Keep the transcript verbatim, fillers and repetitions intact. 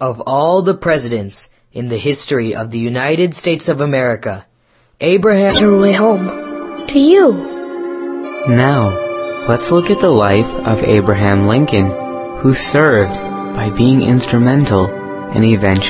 Of all the presidents in the history of the United States of America, Abraham... On your way home. To you. Now, let's look at the life of Abraham Lincoln, who served by being instrumental in eventually